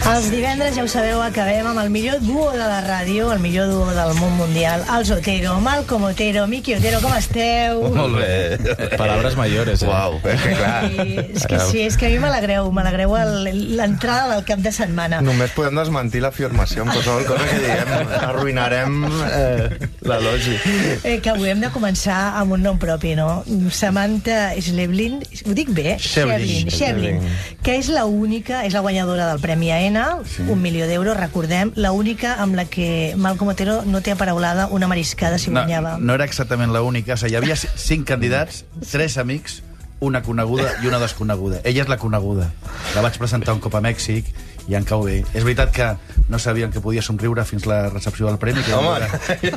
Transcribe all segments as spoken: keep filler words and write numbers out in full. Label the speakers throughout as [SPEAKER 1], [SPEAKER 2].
[SPEAKER 1] Els divendres, ja ho sabeu, acabem amb el millor duo de la ràdio, el millor duo del món mundial, els Otero, Malcom Otero, Miki Otero, com esteu?
[SPEAKER 2] Molt bé. Palabras mayores, eh?
[SPEAKER 3] Uau, és que clar.
[SPEAKER 1] Sí, és que sí, és que a mi m'alegreu, m'alegreu l'entrada del cap de setmana.
[SPEAKER 3] Només podem desmentir l'afirmació en qualsevol cosa que diguem. Arruïnarem eh, l'elogi.
[SPEAKER 1] Eh, que avui hem de començar amb un nom propi, no? Samantha Schweblin, ho dic bé?
[SPEAKER 3] Schweblin.
[SPEAKER 1] Schweblin, que és la única, és la guanyadora del Premi A N A, sí. Un milió d'euros, recordem, la única amb la que Malcom Otero no té aparaulada una mariscada si
[SPEAKER 2] No,
[SPEAKER 1] guanyava.
[SPEAKER 2] no era exactament l'única. O sigui, hi havia cinc candidats, tres amics, una coneguda i una desconeguda. Ella és la coneguda. La vaig presentar un cop a Mèxic i en cau bé. És veritat que no sabien que podia somriure fins la recepció del premi. Que
[SPEAKER 3] Home!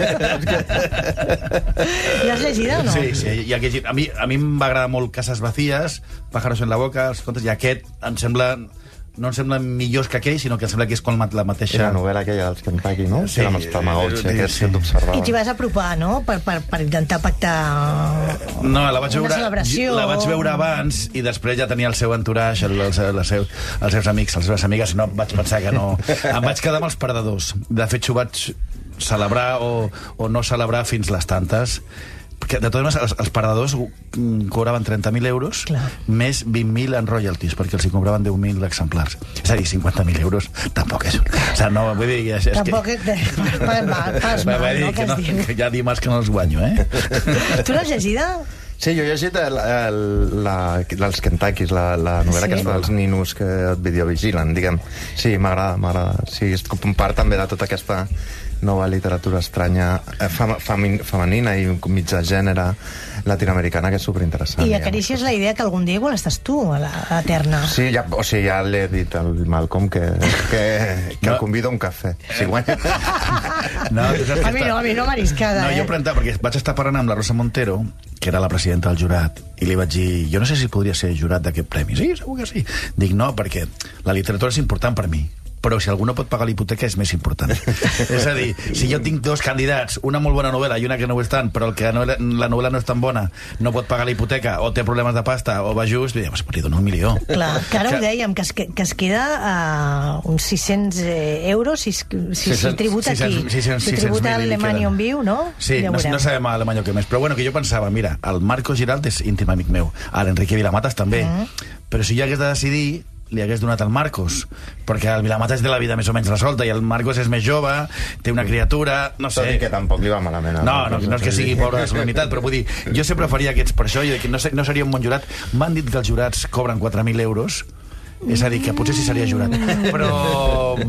[SPEAKER 1] L'has llegida o no?
[SPEAKER 2] Sí, sí. I aquest, a, mi, a mi em va agradar molt Cases Vacíes, Pájaros en la boca, els contes, i aquest em sembla... no em sembla millors que aquell, sinó que em sembla que és com la mateixa...
[SPEAKER 3] I la novel·la aquella dels Kentucky, no?
[SPEAKER 2] Sí,
[SPEAKER 3] Sí, amb els tamagotxi,
[SPEAKER 2] sí,
[SPEAKER 3] aquests
[SPEAKER 2] sí.
[SPEAKER 3] que t'observaven.
[SPEAKER 1] I t'hi vas apropar, no?, per, per, per intentar pactar
[SPEAKER 2] No, la vaig
[SPEAKER 1] una
[SPEAKER 2] veure,
[SPEAKER 1] celebració.
[SPEAKER 2] la vaig veure abans i després ja tenia el seu entourage, el, el, el, seu, els seus amics, les seves amigues, i no vaig pensar que no... Em vaig quedar amb els perdedors. De fet, ho vaig celebrar o, o no celebrar fins les tantes. Perquè, de totes maneres, els, els perdedors cobraven trenta mil euros,
[SPEAKER 1] Clar.
[SPEAKER 2] més vint mil en royalties, perquè els hi cobraven deu mil exemplars. És a dir, cinquanta mil euros tampoc és... O sigui, no, vull dir... És, és
[SPEAKER 1] Tampoc
[SPEAKER 2] que...
[SPEAKER 1] et... Fas mal, fas mal,
[SPEAKER 2] Vull dir
[SPEAKER 1] no, que
[SPEAKER 2] que,
[SPEAKER 1] es
[SPEAKER 2] no,
[SPEAKER 1] diu.
[SPEAKER 2] que ja dimarts que no els guanyo, eh?
[SPEAKER 1] Tu l'has llegida?
[SPEAKER 3] Sí, jo he llegit el, el, la, dels Kentuckys, la, la novel·la
[SPEAKER 1] Sí?
[SPEAKER 3] aquesta dels ninos que et videovigilen, diguem. Sí, m'agrada, m'agrada. Sí, és com part també de tota aquesta nova literatura estranya, eh, fem, fem, femenina i mitja gènere latinoamericana, que és superinteressant.
[SPEAKER 1] I acaricies la idea que algun dia igual estàs tu a la, a Eterna.
[SPEAKER 3] Sí, ja, o sigui, ja l'he dit al Malcom que, que, que
[SPEAKER 2] No.
[SPEAKER 3] el convido a un cafè. Si guanya...
[SPEAKER 2] No, tu saps que
[SPEAKER 1] A mi no, a mi no mariscada,
[SPEAKER 2] No,
[SPEAKER 1] eh?
[SPEAKER 2] jo preguntava, perquè vaig estar parlant amb la Rosa Montero, que era la presidenta del jurat, i li vaig dir, jo no sé si podria ser jurat d'aquest premi. Sí, segur que sí. Dic, no, perquè la literatura és important per mi, però si algú no pot pagar la hipoteca és més important. És a dir, si jo tinc dos candidats, una molt bona novel·la i una que no ho és tant, però el que no, la novel·la no és tan bona, no pot pagar la hipoteca, o té problemes de pasta, o va just, li diem, li dono un milió.
[SPEAKER 1] Clar, que ara ho
[SPEAKER 2] Que-
[SPEAKER 1] dèiem, que es, que es queda a uns sis-cents euros si, si, si
[SPEAKER 2] sis-cents,
[SPEAKER 1] tributa aquí.
[SPEAKER 2] sis-cents, sis-cents,
[SPEAKER 1] Si tributa
[SPEAKER 2] sis-cents mil
[SPEAKER 1] a Alemanya
[SPEAKER 2] queden.
[SPEAKER 1] on viu, no?
[SPEAKER 2] Sí,
[SPEAKER 1] Ja
[SPEAKER 2] no,
[SPEAKER 1] veurem.
[SPEAKER 2] no sabem a Alemanya què més. Però bueno, que jo pensava, mira, el Marco Giralt és íntim amic meu, a l'Enrique Vilamatas també,
[SPEAKER 1] Mm.
[SPEAKER 2] però si jo hagués de decidir, li hagués donat al Marcos, perquè el Vilamatas té la vida més o menys resolta i el Marcos és més jove, té una criatura, no sé...
[SPEAKER 3] Tot i que tampoc li va malament.
[SPEAKER 2] No, no, no és que sigui pobre de solemnitat, però vull dir, jo sempre faria aquests per això, i que no, sé, no seria un bon jurat. M'han dit que els jurats cobren quatre mil euros, és a dir, que potser sí seria jurat, però